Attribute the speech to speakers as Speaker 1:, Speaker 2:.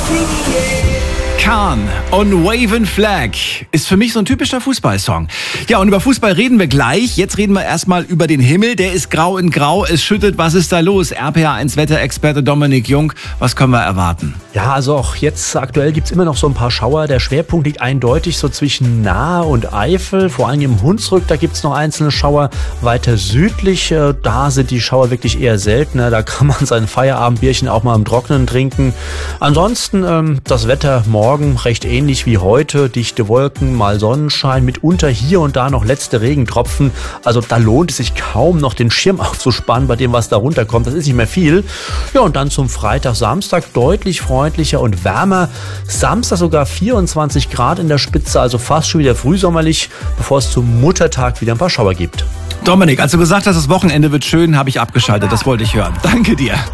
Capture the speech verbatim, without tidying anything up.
Speaker 1: Kahn und Wavin' Flag ist für mich so ein typischer Fußballsong. Ja, und über Fußball reden wir gleich. Jetzt reden wir erstmal über den Himmel. Der ist grau in grau. Es schüttet. Was ist da los? R P A eins Wetterexperte Dominik Jung. Was können wir erwarten?
Speaker 2: Ja, also auch jetzt aktuell gibt's immer noch so ein paar Schauer. Der Schwerpunkt liegt eindeutig so zwischen Nahe und Eifel. Vor allem im Hunsrück, da gibt's noch einzelne Schauer. Weiter südlich, äh, da sind die Schauer wirklich eher seltener. Da kann man sein Feierabendbierchen auch mal im Trockenen trinken. Ansonsten ähm, das Wetter morgen recht ähnlich wie heute. Dichte Wolken, mal Sonnenschein, mitunter hier und da noch letzte Regentropfen. Also da lohnt es sich kaum noch den Schirm aufzuspannen bei dem, was da runterkommt. Das ist nicht mehr viel. Ja, und dann zum Freitag, Samstag deutlich freundlicher und wärmer. Samstag sogar vierundzwanzig Grad in der Spitze, also fast schon wieder frühsommerlich, bevor es zum Muttertag wieder ein paar Schauer gibt.
Speaker 1: Dominik, als du gesagt hast, das Wochenende wird schön, habe ich abgeschaltet. Das wollte ich hören. Danke dir.